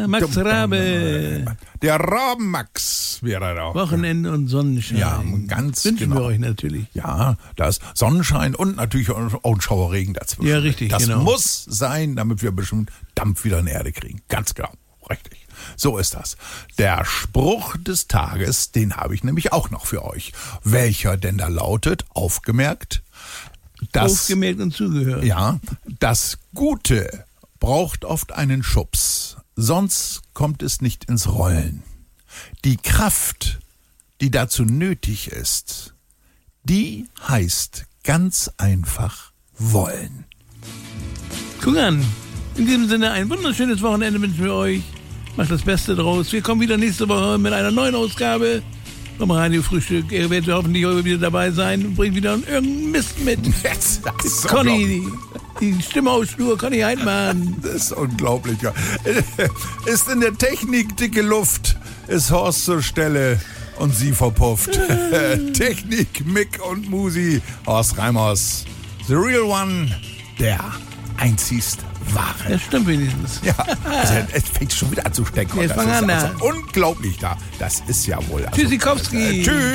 Max Rabe. Der Raben-Max wäre da. Wochenende und Sonnenschein. Ja, ganz Wünschen genau. wir euch natürlich. Ja, da ist Sonnenschein und natürlich auch ein Schauerregen dazwischen. Ja, richtig, Das genau. muss sein, damit wir bestimmt Dampf wieder in die Erde kriegen. Ganz genau, richtig. So ist das. Der Spruch des Tages, den habe ich nämlich auch noch für euch. Welcher denn da lautet, aufgemerkt, Aufgemerkt und zugehört. ja, das Gute braucht oft einen Schubs, sonst kommt es nicht ins Rollen. Die Kraft, die dazu nötig ist, die heißt ganz einfach wollen. Guck an. In diesem Sinne ein wunderschönes Wochenende wünschen wir euch. Macht das Beste draus. Wir kommen wieder nächste Woche mit einer neuen Ausgabe vom Radiofrühstück. Ihr werdet hoffentlich heute wieder dabei sein und bringt wieder irgendeinen Mist mit. Das ist Conny, die Stimme aus Schnur, Conny Heidmann. Das ist unglaublich. Ja. Ist in der Technik dicke Luft, ist Horst zur Stelle und sie verpufft. Technik, Mick und Musi, Horst Reimers. The real one, der einzigst wahre. Das stimmt wenigstens. Ja, also, es fängt schon wieder an zu stecken. Jetzt Das fang ist an, also da. unglaublich da. Das ist ja wohl. Also, Tschüssikowski. Tschüss.